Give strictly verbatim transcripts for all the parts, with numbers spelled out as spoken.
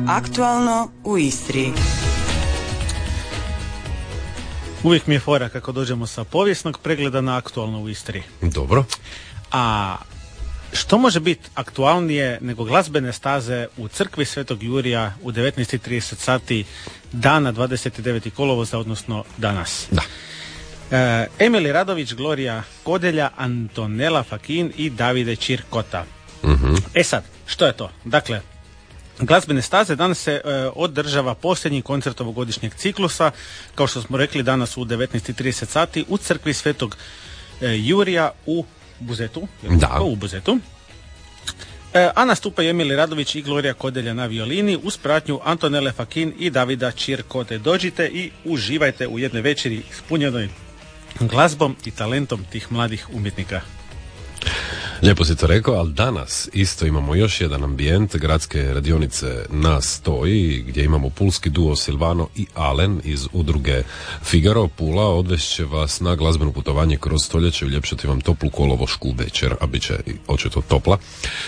Aktualno u Istri. Uvijek mi je fora kako dođemo sa povijesnog pregleda na aktualno u Istri. Dobro. A što može biti aktualnije nego glazbene staze u crkvi Svetog Jurija u devetnaest i trideset sati dana dvadeset devetog kolovoza, odnosno danas? Da. E, Emili Radović, Gloria Kodelja, Antonela Fakin i Davide Čirkota. Uh-huh. E sad, što je to? Dakle, glazbene staze danas se e, održava posljednji koncert ovogodišnjeg ciklusa, kao što smo rekli danas u devetnaest i trideset sati u crkvi Svetog e, Jurija u Buzetu, da. u Buzetu. E, a nastupaju Emili Radović i Gloria Kodelja na violini uz pratnju Antonele Fakin i Davida Čirkote. Dođite i uživajte u jednoj večeri ispunjenoj glazbom i talentom tih mladih umjetnika. Lijepo si to rekao, ali danas isto imamo još jedan ambijent gradske radionice na Stoji, gdje imamo pulski duo Silvano i Alen iz udruge Figaro Pula. Odvešće vas na glazbeno putovanje kroz stoljeće i uljepšati vam toplu kolovošku večer, a bit će očito topla.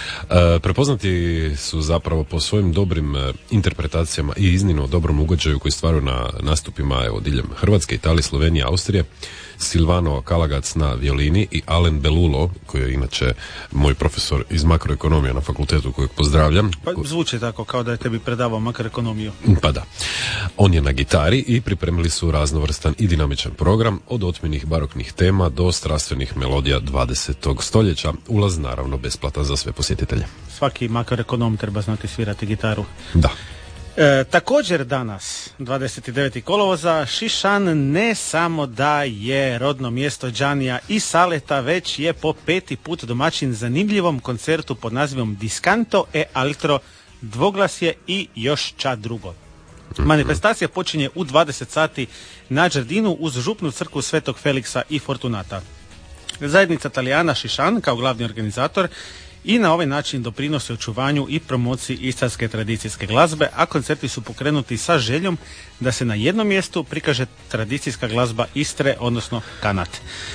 E, prepoznati su zapravo po svojim dobrim interpretacijama i iznimno dobrom ugođaju koji stvaraju na nastupima evo, diljem Hrvatske, Italije, Slovenije, Austrije. Silvano Kalagac na violini i Alen Belulo, koji je inače moj profesor iz makroekonomije na fakultetu kojeg pozdravljam. Pa zvuči tako kao da je tebi predavao makroekonomiju. Pa da. On je na gitari i pripremili su raznovrstan i dinamičan program od otmjenih baroknih tema do strastvenih melodija dvadesetog stoljeća. Ulaz naravno besplatan za sve posjetitelje. Svaki makroekonom treba znati svirati gitaru. Da. E, također danas, dvadeset devetog kolovoza, Šišan ne samo da je rodno mjesto Đanija i Saleta, već je po peti put domaćin zanimljivom koncertu pod nazivom Discanto e altro, dvoglasje i još ča drugo. Manifestacija počinje u dvadeset sati na Đardinu uz župnu crkvu Svetog Feliksa i Fortunata. Zajednica Talijana Šišan kao glavni organizator i na ovaj način doprinosi očuvanju i promociji istarske tradicijske glazbe, a koncerti su pokrenuti sa željom da se na jednom mjestu prikaže tradicijska glazba Istre, odnosno Kanat.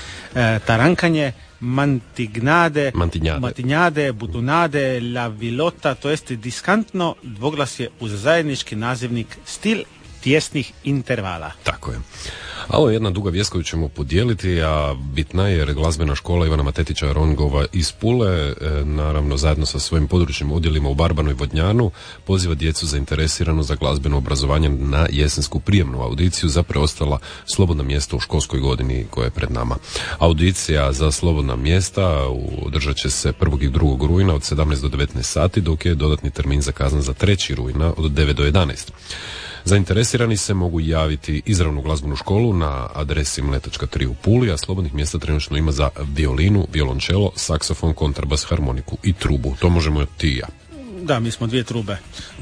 E, tarankanje, mantignade, Mantinjade. matinjade, butunade, la vilota, to jest diskantno dvoglasje uz zajednički nazivnik stil tjesnih intervala. Tako je. A ovo je jedna duga vijest koju ćemo podijeliti, a bitna je jer glazbena škola Ivana Matetića Rongova iz Pule, e, naravno zajedno sa svojim područnim odjelima u Barbanu i Vodnjanu, poziva djecu zainteresiranu za glazbeno obrazovanje na jesensku prijemnu audiciju za preostala slobodna mjesta u školskoj godini koja je pred nama. Audicija za slobodna mjesta održat će se prvog i drugog rujna od sedamnaest do devetnaest sati, dok je dodatni termin zakazan za treći rujna od devet do jedanaest. Zainteresirani se mogu javiti izravno u glazbenu školu na adresi Mletačka tri u Puli, a slobodnih mjesta trenutno ima za violinu, violončelo, saksofon, kontrabas, harmoniku i trubu. To možemo ti i ja. Da, mi smo dvije trube.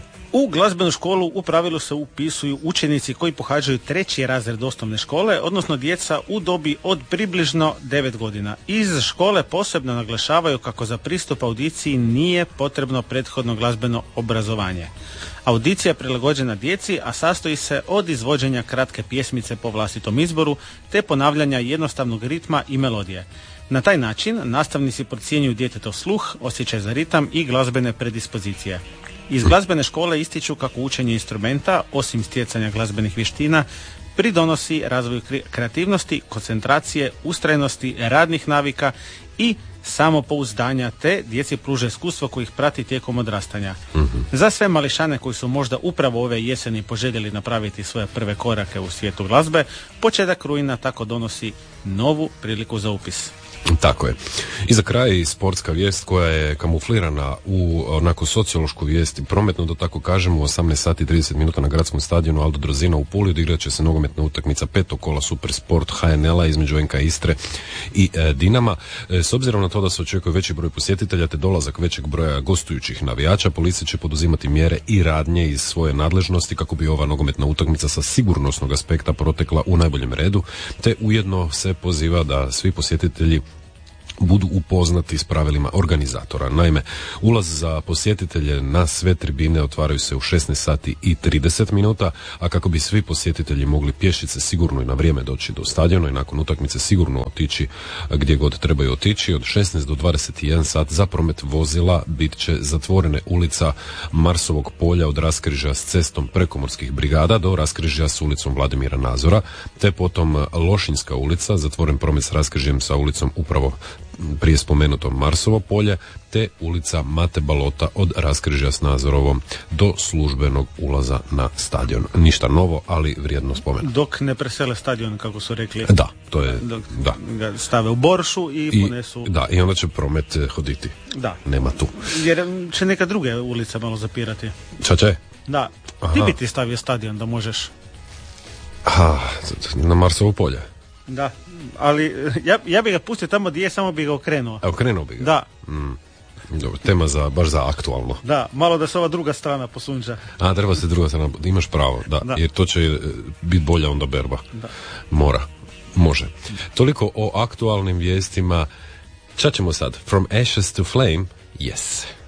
U glazbenu školu u pravilu se upisuju učenici koji pohađaju treći razred osnovne škole, odnosno djeca u dobi od približno devet godina. Iz škole posebno naglašavaju kako za pristup audiciji nije potrebno prethodno glazbeno obrazovanje. Audicija je prilagođena djeci, a sastoji se od izvođenja kratke pjesmice po vlastitom izboru, te ponavljanja jednostavnog ritma i melodije. Na taj način nastavnici procjenjuju djetetov sluh, osjećaj za ritam i glazbene predispozicije. Iz glazbene škole ističu kako učenje instrumenta, osim stjecanja glazbenih vještina, pridonosi razvoju kreativnosti, koncentracije, ustrajnosti, radnih navika i samopouzdanja, te djeci pruže iskustvo koje ih prati tijekom odrastanja. Mm-hmm. Za sve mališane koji su možda upravo ove jeseni poželjeli napraviti svoje prve korake u svijetu glazbe, početak rujna tako donosi novu priliku za upis. Tako je. I za kraj sportska vijest koja je kamuflirana u onako sociološku vijest i prometno, da tako kažemo, u osamnaest sati i trideset minuta na gradskom stadionu Aldo Drozina u Puli odigrat će se nogometna utakmica petog kola Super Sport H N L-a između N K Istre i e, Dinama. E, s obzirom na to da se očekuje veći broj posjetitelja te dolazak većeg broja gostujućih navijača, policija će poduzimati mjere i radnje iz svoje nadležnosti kako bi ova nogometna utakmica sa sigurnosnog aspekta protekla u najboljem redu, te ujedno se poziva da svi posjetitelji budu upoznati s pravilima organizatora. Naime, ulaz za posjetitelje na sve tribine otvaraju se u šesnaest sati i trideset minuta, a kako bi svi posjetitelji mogli pješice sigurno i na vrijeme doći do stadiona i nakon utakmice sigurno otići gdje god trebaju otići, od šesnaest do dvadeset jedan sat za promet vozila bit će zatvorene ulica Marsovog polja od raskrižja s cestom Prekomorskih brigada do raskrižja s ulicom Vladimira Nazora, te potom Lošinjska ulica, zatvoren promet s raskrižjem sa ulicom upravo prije spomenutom Marsovo polje, te ulica Mate Balota od raskrižja s Nazorovom do službenog ulaza na stadion. Ništa novo, ali vrijedno spomen. Dok ne presele stadion, kako su rekli. Da, to je, Dok da. ga stave u boršu i, I ponesu. Da, i onda će promet hoditi. Da. Nema tu. Jer će neka druge ulice malo zapirati. Ča će? Da. Aha. Ti bi ti stavio stadion da možeš. Aha, na Marsovo polje. Da, ali ja, ja bi ga pustio tamo gdje je, samo bi ga okrenuo. A okrenuo bi ga? Da. Mm. Dobro, tema za, baš za aktualno. Da, malo da se ova druga strana posunđa. A, treba se druga strana, imaš pravo, da, Da. jer to će biti bolja onda berba. Da. Mora, može. Toliko o aktualnim vijestima. Ča ćemo sad? From ashes to flame? Yes.